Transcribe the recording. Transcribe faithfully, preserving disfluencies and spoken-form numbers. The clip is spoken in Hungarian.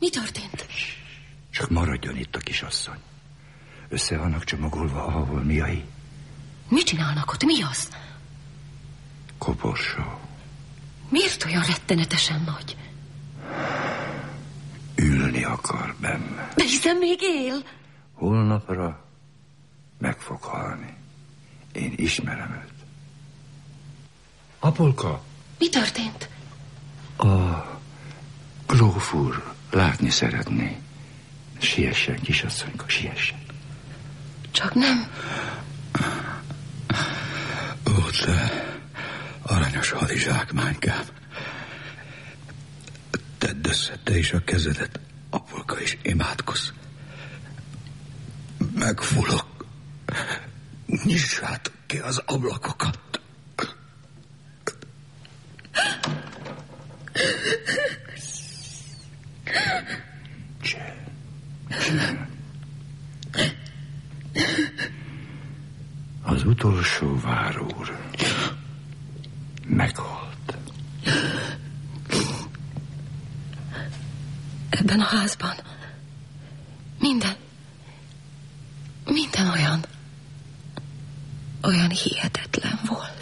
Mi történt? Csak maradjon itt a kisasszony. Össze vannak csomagolva a holmiai. Mit csinálnak ott? Mi az? Koporsó. Miért olyan rettenetesen nagy? Ülni akar benne. De hiszen még él. Holnapra meg fog halni. Én ismerem őt. Apolka! Mi történt? A gróf úr látni szeretné. Siessen, kisasszonyka, siessen. Csak nem. Ó, te aranyos hadizsákmánykám. Tedd össze te is a kezedet, Apolka, is imádkozz. Megfulok. Nyissátok ki az ablakokat. Csend. Csend. Az utolsó várúr meghalt. Ebben a házban minden, minden olyan, olyan hihetetlen volt.